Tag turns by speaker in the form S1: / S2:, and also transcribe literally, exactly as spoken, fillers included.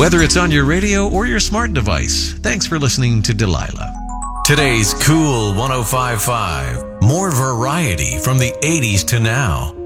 S1: Whether it's on your radio or your smart device, thanks for listening to Delilah. Today's Cool one oh five point five. More variety from the eighties to now.